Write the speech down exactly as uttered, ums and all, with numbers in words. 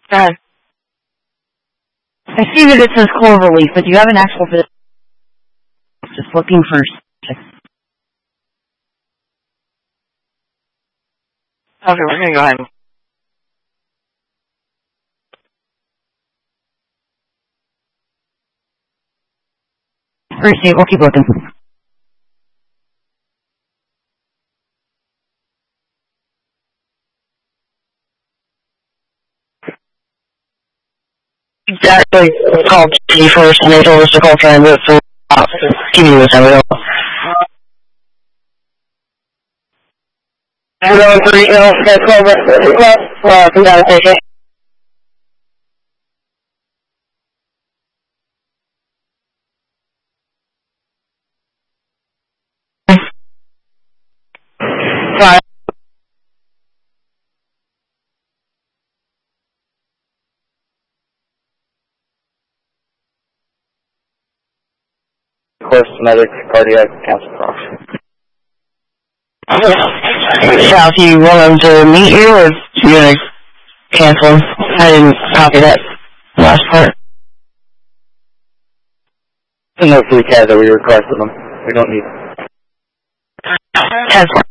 Go ahead. I see that it says Cloverleaf, but do you have an actual business? Just looking for... Okay, we're going to go ahead. Appreciate it. We'll keep looking. Exactly. We called G first, and they told us to call Transit, so uh, give me this time. Hello, three, no, that's over. Well, come down and take it. Fine. Of course, medic, cardiac, cancel cross. South, you want them to meet you, or you going to cancel? I didn't copy that last part. No free cat that we requested them. We don't need. Cancel.